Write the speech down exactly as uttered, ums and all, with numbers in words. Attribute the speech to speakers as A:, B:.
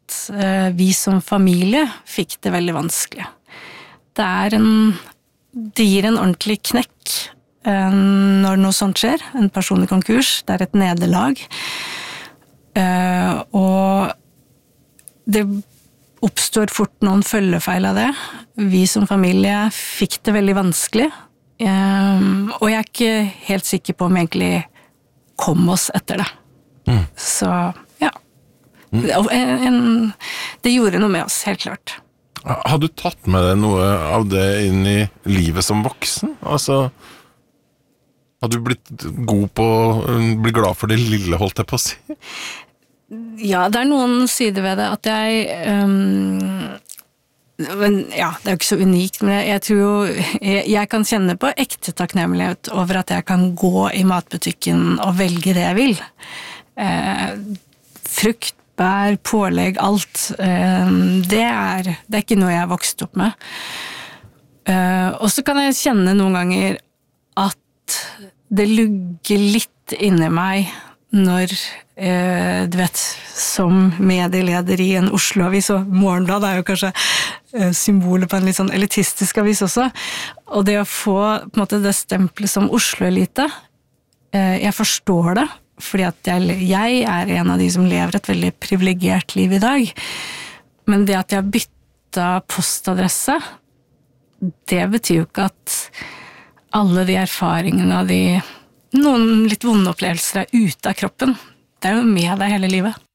A: at uh, vi som familie fikk det veldig vanskelig. Det er en, det gir en ordentlig knekk uh, når noe sånt skjer, en personlig konkurs, det er et nederlag. Uh, og det oppstår fort noen følgefeil av det. Vi som familie fikk det veldig vanskelig, um, og jeg er ikke helt sikker på om vi egentlig kom oss etter det. Mm. Så, ja. Mm. En, en, det gjorde noe med oss, helt klart.
B: Har du tatt med deg noe av det inn i livet som voksen? Altså, har du blitt god på å bli glad for det lille, holdt jeg på å si?
A: Ja, det er noen sider ved det at jeg um, men, ja, det er jo ikke så unikt, men jeg, jeg tror jo jeg, jeg kan kjenne på ekte takknemlighet over at jeg kan gå i matbutikken og velge det jeg vil. Eh, frukt, bær, pålegg, alt. Eh, det, er, det er ikke noe jeg har vokst opp med. Eh, og så kan jeg kjenne noen ganger at det lugger litt inni meg når, eh, du vet, som medieleder i en Oslo-avis, og Morgenblad er jo kanskje eh, symbolet på en litt sånn elitistisk avis også, og det å få på en måte det stempelet som Oslo-elite, eh, jeg forstår det, fordi at jeg, jeg er en av de som lever et veldig privilegert liv i dag, men det at jeg har byttet postadresse, det betyr jo ikke at alle de erfaringene og de noen litt vonde opplevelser er ute av kroppen. Det er jo med deg hele livet.